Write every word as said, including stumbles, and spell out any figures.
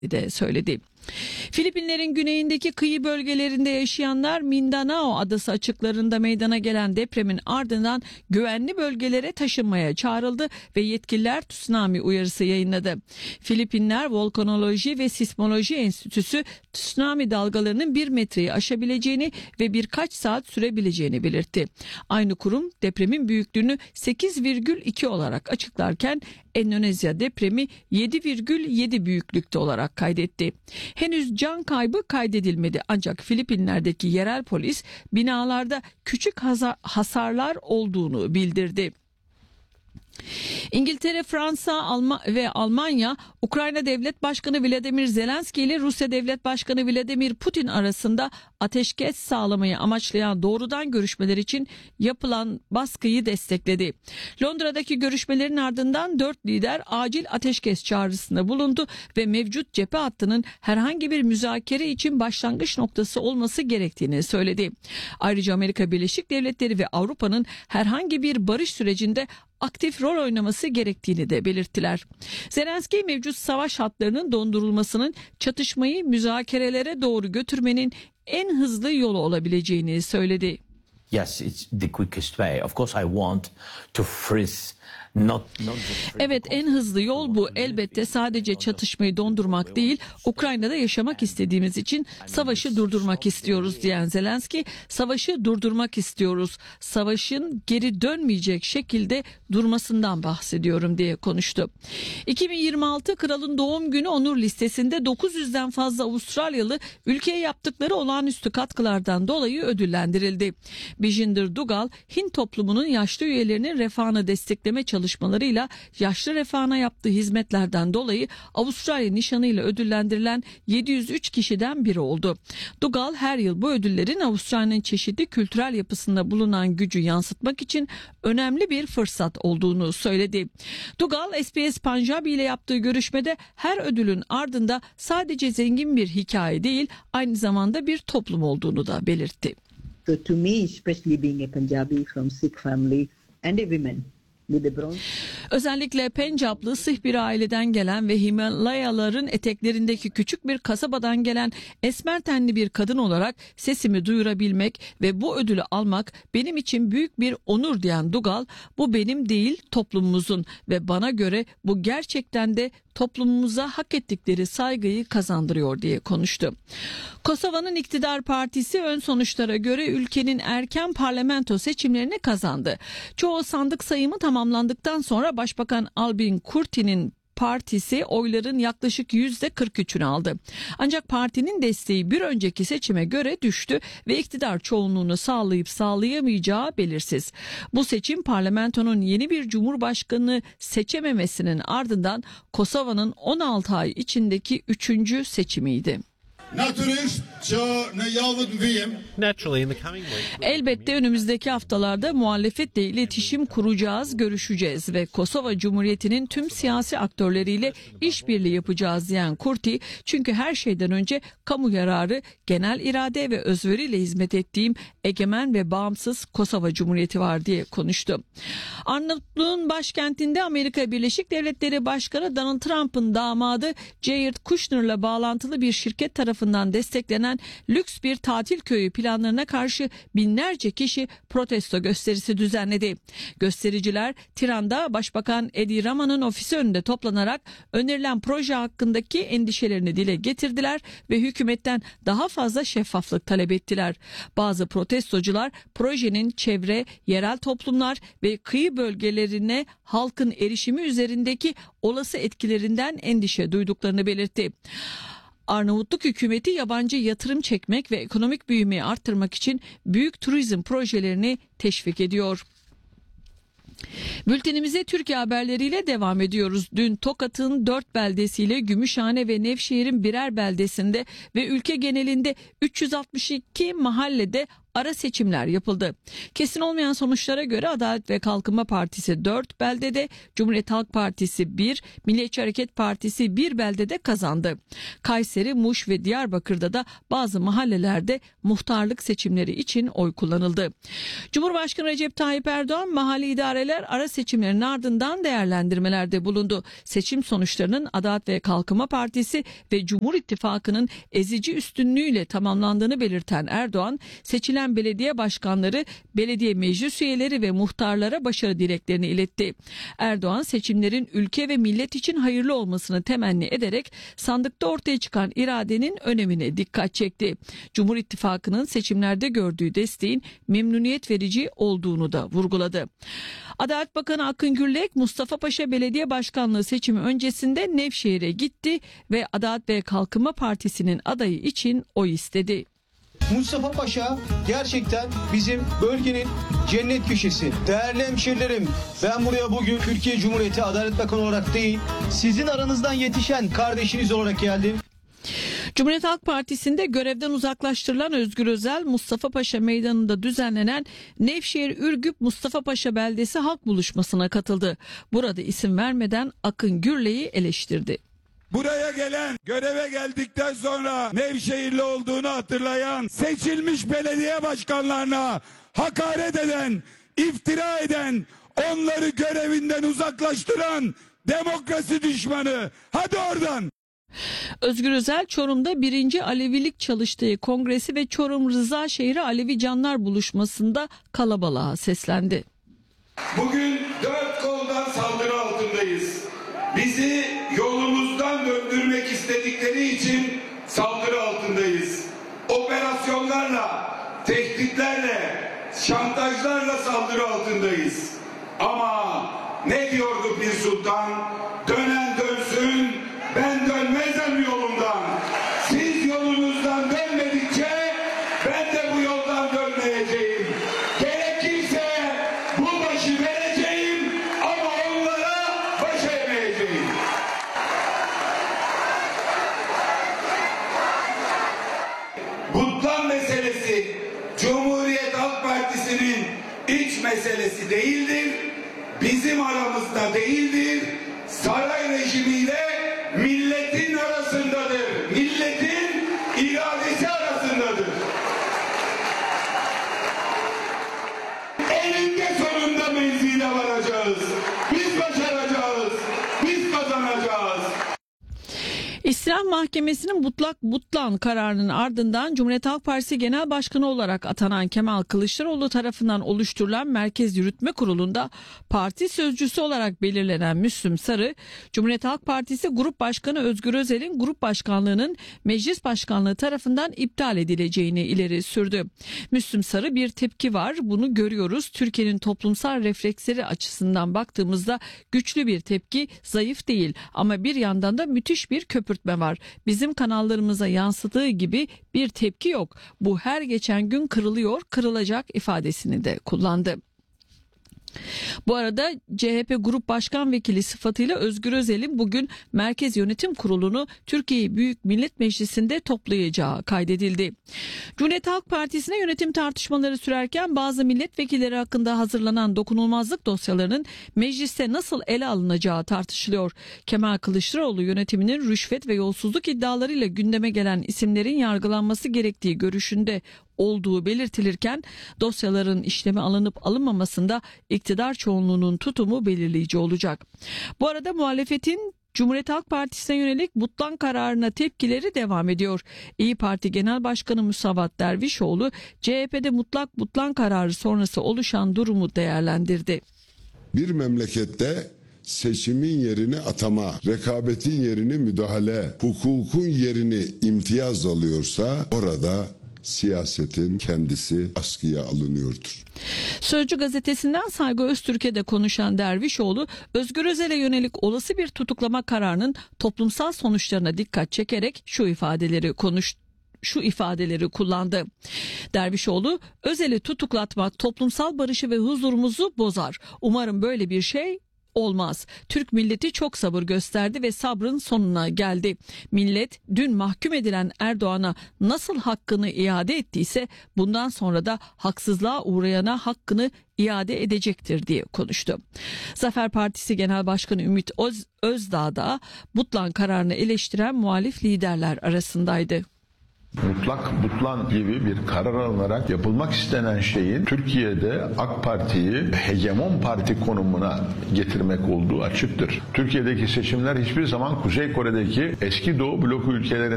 de söyledi. Filipinlerin güneyindeki kıyı bölgelerinde yaşayanlar Mindanao adası açıklarında meydana gelen depremin ardından güvenli bölgelere taşınmaya çağrıldı ve yetkililer tsunami uyarısı yayınladı. Filipinler Volkanoloji ve Sismoloji Enstitüsü tsunami dalgalarının bir metreyi aşabileceğini ve birkaç saat sürebileceğini belirtti. Aynı kurum depremin büyüklüğünü sekiz virgül iki olarak açıklarken Endonezya depremi yedi virgül yedi büyüklükte olarak kaydetti. Henüz can kaybı kaydedilmedi ancak Filipinler'deki yerel polis binalarda küçük hasarlar olduğunu bildirdi. İngiltere, Fransa Alm- ve Almanya, Ukrayna Devlet Başkanı Vladimir Zelenski ile Rusya Devlet Başkanı Vladimir Putin arasında ateşkes sağlamayı amaçlayan doğrudan görüşmeler için yapılan baskıyı destekledi. Londra'daki görüşmelerin ardından dört lider acil ateşkes çağrısında bulundu ve mevcut cephe hattının herhangi bir müzakere için başlangıç noktası olması gerektiğini söyledi. Ayrıca Amerika Birleşik Devletleri ve Avrupa'nın herhangi bir barış sürecinde aktif rol oynaması gerektiğini de belirttiler. Zelenski mevcut savaş hatlarının dondurulmasının çatışmayı müzakerelere doğru götürmenin en hızlı yolu olabileceğini söyledi. Yes, it's the quickest way. Of course I want to freeze. Not, not evet, en hızlı yol bu. Elbette sadece çatışmayı dondurmak değil, Ukrayna'da yaşamak istediğimiz için savaşı durdurmak istiyoruz diyen Zelenski, savaşı durdurmak istiyoruz, savaşın geri dönmeyecek şekilde durmasından bahsediyorum diye konuştu. iki bin yirmi altı Kralın Doğum Günü onur listesinde dokuz yüzden fazla Avustralyalı ülkeye yaptıkları olağanüstü katkılardan dolayı ödüllendirildi. Bijinder Dugal, Hint toplumunun yaşlı üyelerinin refahını destekleme çalışmalarıyla yaşlı refahına yaptığı hizmetlerden dolayı Avustralya nişanıyla ödüllendirilen yedi yüz üç kişiden biri oldu. Dugal her yıl bu ödüllerin Avustralya'nın çeşitli kültürel yapısında bulunan gücü yansıtmak için önemli bir fırsat olduğunu söyledi. Dugal, S B S Punjabi ile yaptığı görüşmede her ödülün ardında sadece zengin bir hikaye değil, aynı zamanda bir toplum olduğunu da belirtti. So to me, especially being a Punjabi from Sikh family and a woman, özellikle Pencaplı Sih bir aileden gelen ve Himalayaların eteklerindeki küçük bir kasabadan gelen esmer tenli bir kadın olarak sesimi duyurabilmek ve bu ödülü almak benim için büyük bir onur diyen Dugal, bu benim değil toplumumuzun ve bana göre bu gerçekten de toplumumuza hak ettikleri saygıyı kazandırıyor diye konuştu. Kosova'nın iktidar partisi ön sonuçlara göre ülkenin erken parlamento seçimlerini kazandı. Çoğu sandık sayımı tamamlandıktan sonra Başbakan Albin Kurti'nin partisi oyların yaklaşık yüzde kırk üçünü aldı. Ancak partinin desteği bir önceki seçime göre düştü ve iktidar çoğunluğunu sağlayıp sağlayamayacağı belirsiz. Bu seçim parlamentonun yeni bir cumhurbaşkanı seçememesinin ardından Kosova'nın on altı ay içindeki üçüncü seçimiydi. Elbette önümüzdeki haftalarda muhalefetle iletişim kuracağız, görüşeceğiz ve Kosova Cumhuriyeti'nin tüm siyasi aktörleriyle işbirliği yapacağız diyen Kurti, çünkü her şeyden önce kamu yararı, genel irade ve özveriyle hizmet ettiğim egemen ve bağımsız Kosova Cumhuriyeti var diye konuştu. Arnavutluğun başkentinde Amerika Birleşik Devletleri Başkanı Donald Trump'ın damadı Jared Kushner'la bağlantılı bir şirket tarafından desteklenen lüks bir tatil köyü planlarına karşı binlerce kişi protesto gösterisi düzenledi. Göstericiler Tiran'da Başbakan Edi Rama'nın ofisi önünde toplanarak önerilen proje hakkındaki endişelerini dile getirdiler ve hükümetten daha fazla şeffaflık talep ettiler. Bazı protestocular projenin çevre, yerel toplumlar ve kıyı bölgelerine halkın erişimi üzerindeki olası etkilerinden endişe duyduklarını belirtti. Arnavutluk hükümeti yabancı yatırım çekmek ve ekonomik büyümeyi arttırmak için büyük turizm projelerini teşvik ediyor. Bültenimize Türkiye haberleriyle devam ediyoruz. Dün Tokat'ın dört beldesiyle Gümüşhane ve Nevşehir'in birer beldesinde ve ülke genelinde üç yüz altmış iki mahallede ara seçimler yapıldı. Kesin olmayan sonuçlara göre Adalet ve Kalkınma Partisi dört beldede, Cumhuriyet Halk Partisi bir, Milliyetçi Hareket Partisi bir beldede kazandı. Kayseri, Muş ve Diyarbakır'da da bazı mahallelerde muhtarlık seçimleri için oy kullanıldı. Cumhurbaşkanı Recep Tayyip Erdoğan mahalli idareler ara seçimlerin ardından değerlendirmelerde bulundu. Seçim sonuçlarının Adalet ve Kalkınma Partisi ve Cumhur İttifakı'nın ezici üstünlüğüyle tamamlandığını belirten Erdoğan, seçilen belediye başkanları, belediye meclis üyeleri ve muhtarlara başarı dileklerini iletti. Erdoğan, seçimlerin ülke ve millet için hayırlı olmasını temenni ederek sandıkta ortaya çıkan iradenin önemine dikkat çekti. Cumhur İttifakı'nın seçimlerde gördüğü desteğin memnuniyet verici olduğunu da vurguladı. Adalet Bakanı Akın Gürlek, Mustafa Paşa Belediye Başkanlığı seçimi öncesinde Nevşehir'e gitti ve Adalet ve Kalkınma Partisi'nin adayı için oy istedi. Mustafa Paşa gerçekten bizim bölgenin cennet köşesi. Değerli hemşerilerim, ben buraya bugün Türkiye Cumhuriyeti Adalet Bakanı olarak değil, sizin aranızdan yetişen kardeşiniz olarak geldim. Cumhuriyet Halk Partisi'nde görevden uzaklaştırılan Özgür Özel, Mustafa Paşa Meydanı'nda düzenlenen Nevşehir Ürgüp Mustafa Paşa Beldesi halk buluşmasına katıldı. Burada isim vermeden Akın Gürlek'i eleştirdi. Buraya gelen, göreve geldikten sonra Nevşehirli olduğunu hatırlayan, seçilmiş belediye başkanlarına hakaret eden, iftira eden, onları görevinden uzaklaştıran demokrasi düşmanı. Hadi oradan. Özgür Özel, Çorum'da birinci Alevilik çalıştığı kongresi ve Çorum Rıza Şehri Alevi Canlar buluşmasında kalabalığa seslendi. Bugün dört koldan saldırı altındayız. Bizi yolumuzdan döndürmek istedikleri için saldırı altındayız. Operasyonlarla, tehditlerle, şantajlarla saldırı altındayız. Ama ne diyordu bir sultan? Dönen dönsün, ben dönmezim yolumdan. Siz yolunuzdan dönmedikçe ben de bu yoldan dönmeyeceğim. Gerekirse bu başı vereceğim ama onlara baş eğmeyeceğim. Butlan meselesi Cumhuriyet Halk Partisi'nin iç meselesi değildir. Bizim aramızda değildir. Saray rejimiyle milletin arasındadır. Milletin iradesi arasındadır. Eninde sonunda menzile varacağız. Biz başaracağız. Biz kazanacağız. İslam Mahkemesi'nin mutlak butlan kararının ardından Cumhuriyet Halk Partisi Genel Başkanı olarak atanan Kemal Kılıçdaroğlu tarafından oluşturulan Merkez Yürütme Kurulu'nda parti sözcüsü olarak belirlenen Müslüm Sarı, Cumhuriyet Halk Partisi Grup Başkanı Özgür Özel'in grup başkanlığının meclis başkanlığı tarafından iptal edileceğini ileri sürdü. Müslüm Sarı, bir tepki var, bunu görüyoruz. Türkiye'nin toplumsal refleksleri açısından baktığımızda güçlü bir tepki, zayıf değil ama bir yandan da müthiş bir köpürtme var. Bizim kanallarımıza yansıdığı gibi bir tepki yok. Bu her geçen gün kırılıyor, kırılacak ifadesini de kullandı. Bu arada C H P Grup Başkan Vekili sıfatıyla Özgür Özel'in bugün Merkez Yönetim Kurulu'nu Türkiye Büyük Millet Meclisi'nde toplayacağı kaydedildi. Cumhuriyet Halk Partisi'ne yönetim tartışmaları sürerken bazı milletvekilleri hakkında hazırlanan dokunulmazlık dosyalarının mecliste nasıl ele alınacağı tartışılıyor. Kemal Kılıçdaroğlu yönetiminin rüşvet ve yolsuzluk iddialarıyla gündeme gelen isimlerin yargılanması gerektiği görüşünde olduğu belirtilirken dosyaların işleme alınıp alınmamasında iktidar çoğunluğunun tutumu belirleyici olacak. Bu arada muhalefetin Cumhuriyet Halk Partisi'ne yönelik butlan kararına tepkileri devam ediyor. İYİ Parti Genel Başkanı Musavat Dervişoğlu C H P'de mutlak butlan kararı sonrası oluşan durumu değerlendirdi. Bir memlekette seçimin yerini atama, rekabetin yerini müdahale, hukukun yerini imtiyaz alıyorsa orada siyasetin kendisi askıya alınıyordur. Sözcü gazetesinden Saygı Öztürk'e de konuşan Dervişoğlu, Özgür Özel'e yönelik olası bir tutuklama kararının toplumsal sonuçlarına dikkat çekerek şu ifadeleri konuştu. şu ifadeleri kullandı. Dervişoğlu, Özel'i tutuklatmak toplumsal barışı ve huzurumuzu bozar. Umarım böyle bir şey olmaz. Türk milleti çok sabır gösterdi ve sabrın sonuna geldi. Millet dün mahkum edilen Erdoğan'a nasıl hakkını iade ettiyse bundan sonra da haksızlığa uğrayana hakkını iade edecektir diye konuştu. Zafer Partisi Genel Başkanı Ümit Öz, Özdağ da Butlan kararını eleştiren muhalif liderler arasındaydı. Mutlak butlan gibi bir karar alınarak yapılmak istenen şeyin Türkiye'de AK Parti'yi hegemon parti konumuna getirmek olduğu açıktır. Türkiye'deki seçimler hiçbir zaman Kuzey Kore'deki eski Doğu bloku ülkelerinde